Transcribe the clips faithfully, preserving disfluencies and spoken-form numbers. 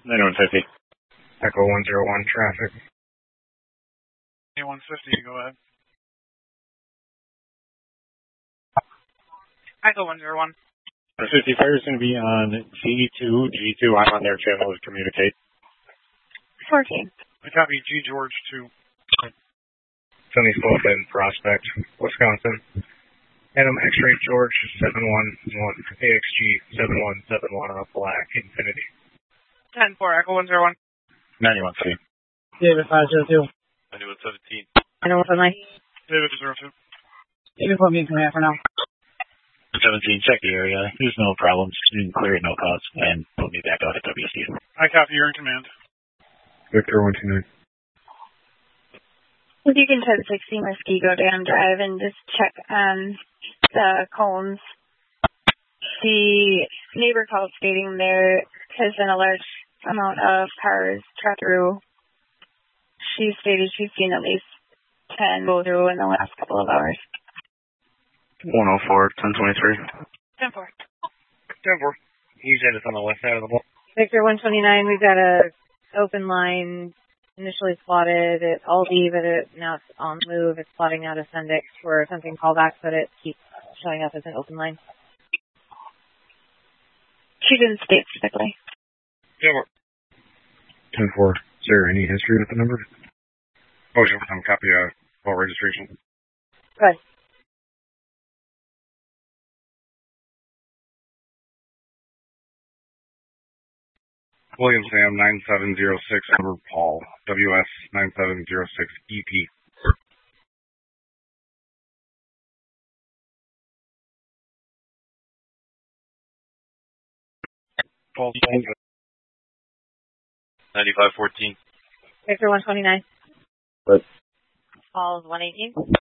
ninety-one fifty. Echo one zero one, traffic. ninety-one fifty, go ahead. Echo one zero one. fifty fire is going to be on G two. G two, I'm on their channel to communicate. fourteen. I copy G George two. Sunny Slope and Prospect, Wisconsin. Adam X-Ray George seven one one. A X G seven one seven one on a black Infinity. ten four, Echo one zero one. ninety-one fifty. David five zero two. ninety-one seventeen. ninety-one seventeen. David zero two. David put me in command for now. seventeen, check the area. There's no problems. You can clear it, no cause, and put me back out at W C. I copy, you're in command. Victor one two nine. If you can ten sixty Muskego Dam Drive and just check um, the cones. The neighbor called stating there has been a large amount of cars tracked through. She stated she's seen at least ten go through in the last couple of hours. one oh four, ten twenty-three. ten four. ten four. You said it's on the west side of the ball. Victor one twenty-nine, we've got a open line initially plotted at Aldi, but it, now it's on the move. It's plotting out a Sendix for something callback, but it keeps showing up as an open line. She didn't state specifically. ten four. ten four. Is there any history with the number? Oh, sure. I'm copy of call registration. Good. William Sam nine seven zero six, number Paul, W S nine seven zero six E P. Paul. ninety-five fourteen. Victor one twenty-nine. What? Paul's one eighteen.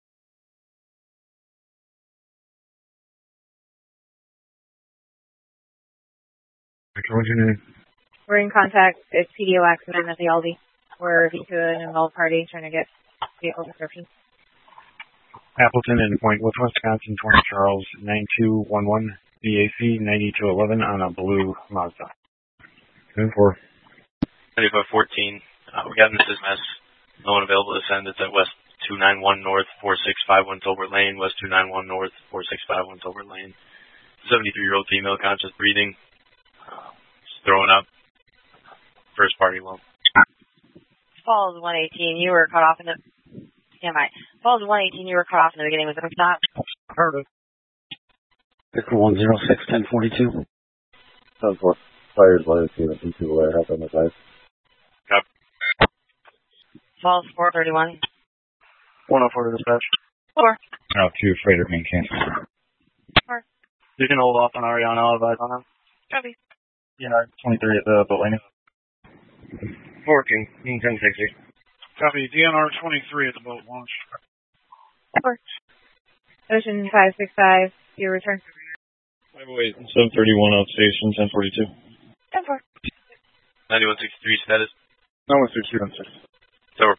Victor one two nine. We're in contact. It's P D O accident at the Aldi. We're to an involved party trying to get vehicle description. Appleton and Point with Wisconsin, twenty Charles, nine two one one, B A C ninety-two eleven on a blue Mazda. ten four. ninety-five fourteen. Uh, we got an assist mess. No one available to send. It's at West two ninety-one North, four six five one Tolbert Lane, West two ninety-one North, four six five one Tolbert Lane. seventy-three-year-old female, conscious breathing. Uh, just throwing up. First party loan. Falls one eighteen, you were cut off in the... Stand by. Falls one eighteen, you were cut off in the beginning. Was it a stop? Heard it. Victor one zero six, ten forty-two. ten four. Fires letter to the into the warehouse on the side. Yep. Falls four thirty-one. one oh four to dispatch. Four. Oh, two freighter main cancel. Four. You can hold off on Ariana, I'll advise on him. Copy. Yeah, twenty-three at the boat landing. fourteen, ten sixty. Copy, D N R twenty-three at the boat launch. Four. Ocean five six five, your return. five oh eight, seven thirty-one out station, ten forty-two. ten four. ninety-one sixty-three status. No one six two one six. Over.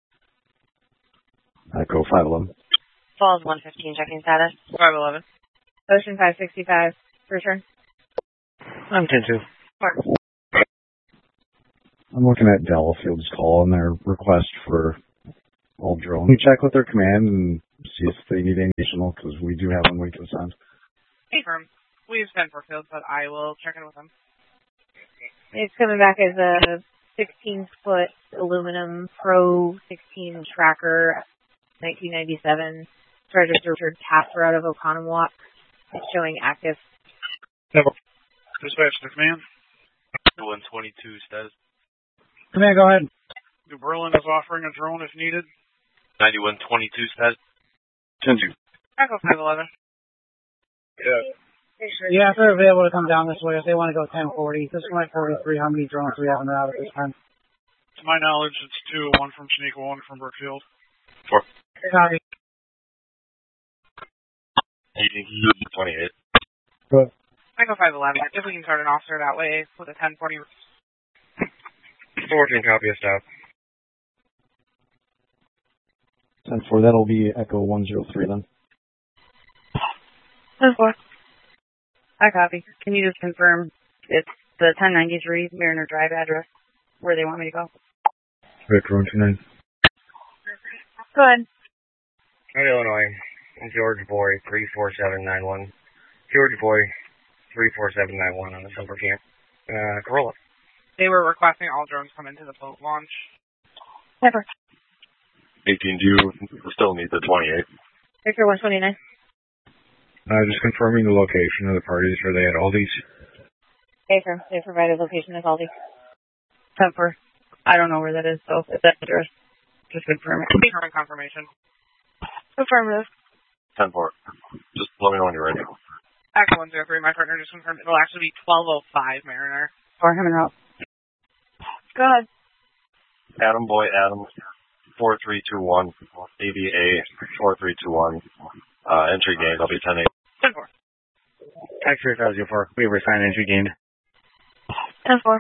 Echo five eleven. Falls one fifteen, checking status. five eleven. Ocean five sixty-five, return. I'm ten two. Four. I'm looking at Delafield's call and their request for all drones. You check with their command and see if they need any additional, because we do have one we can send. Confirm. We've sent for field, but I will check in with them. It's coming back as a sixteen foot aluminum Pro sixteen tracker, nineteen ninety-seven. Registered tapper out of Oconomowoc. It's showing active. Dispatch to command. one twenty-two status. Command, go ahead. New Berlin is offering a drone if needed. ninety-one twenty-two status. ten two. Echo five eleven. Yeah. Yeah, if they're available to come down this way, if they want to go ten forty, this one forty-three, how many drones do we have in the route at this time? To my knowledge, it's two, one from Shaniqua, one from Brookfield. Four. Copy. twenty-eight. Good. Echo five eleven. If we can start an officer that way with a ten forty. fourteen, copy of staff. ten four, that'll be Echo one zero three then. ten four. I copy. Can you just confirm it's the ten ninety-three Mariner Drive address where they want me to go. Victor one two nine. Go ahead. Illinois, George Boy, three four seven nine one. George Boy, three four seven nine one on the Silver Camp. Uh, Corolla. They were requesting all drones come into the boat launch. Never. eighteen, do you still need the twenty-eight? Victor one twenty-nine. Uh, just confirming the location of the parties. Are they at Aldi's? Okay, sir. They provided location as Aldi. ten four. I don't know where that is, so if that address, just confirm it. Confirming confirmation. Affirmative. ten four. Just let me know when you're ready. Echo one zero three, my partner just confirmed it'll actually be twelve oh five Mariner. Or him and out. Go ahead. Adam Boy, Adam, four three two one, A B A, four three two one, uh, entry gained, I'll be ten eight. ten four. X-ray five zero four. We were signed entry gained. ten four.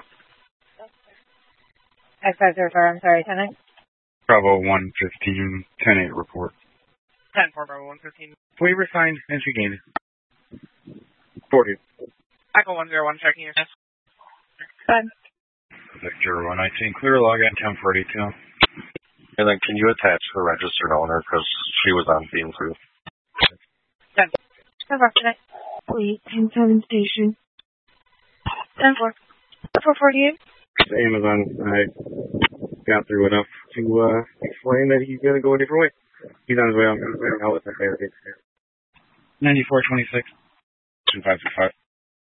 X five zero four, I'm sorry, ten eight. Bravo one fifteen, ten eight report. ten four, Bravo one fifteen. We were signed entry gained. forty. Echo one zero one, checking your test. Go ahead. Victor one nineteen, clear log at ten forty-two. And then can you attach the registered owner, because she was on theme too. ten four, ten eight. Fleet, ten seven station. ten four. four forty-eight. Amazon, I got through enough to uh, explain that he's going to go a different way. He's on his way out. I'll let that there. ninety-four twenty-six. two five six five.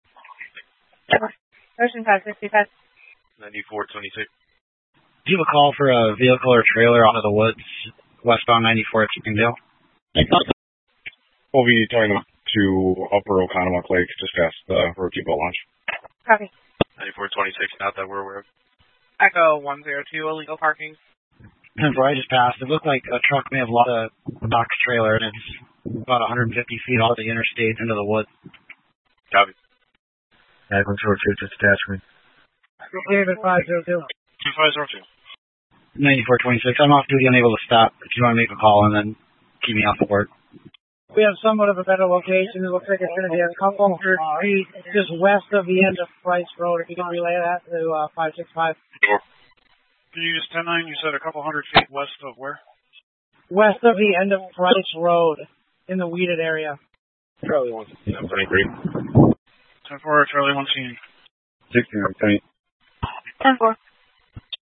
Ocean five sixty-five. ninety-four twenty-six. Do you have a call for a vehicle or trailer out of the woods westbound ninety-four at Chickendale? We'll be talking to Upper Oconomowoc Lake, just past the Rochi boat launch. Copy. ninety-four twenty-six, not that we're aware of. Echo one zero two, illegal parking. ten four, I just passed. It looked like a truck may have lost a box trailer, and it's about one hundred fifty feet off the interstate into the woods. Copy. Yeah, I'm sure it's just attachment. David five zero two. two five zero two. ninety-four twenty-six. I'm off duty, unable to stop. If you want to make a call and then keep me off the board. We have somewhat of a better location. It looks like it's going to be a couple hundred feet just west of the end of Price Road. If you can relay that to uh, five six five. Sure. Can you use ten nine? You said a couple hundred feet west of where? West of the end of Price Road in the weeded area. Charlie one twenty-three. ten four, Charlie one seen. sixteen, ten. ten four.